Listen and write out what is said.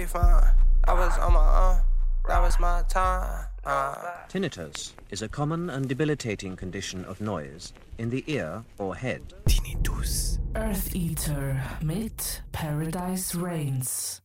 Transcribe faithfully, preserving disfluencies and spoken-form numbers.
be fine. I was on my own, that was my time. Uh. Tinnitus is a common and debilitating condition of noise in the ear or head. Tinnitus. Earth Eater mit Paradise Reigns.